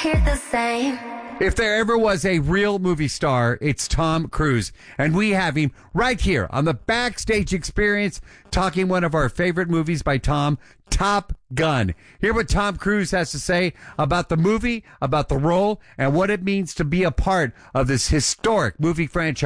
hear the same. If there ever was a real movie star, it's Tom Cruise. And we have him right here on the Backstage Experience talking one of our favorite movies by Tom, Top Gun. Hear what Tom Cruise has to say about the movie, about the role, and what it means to be a part of this historic movie franchise.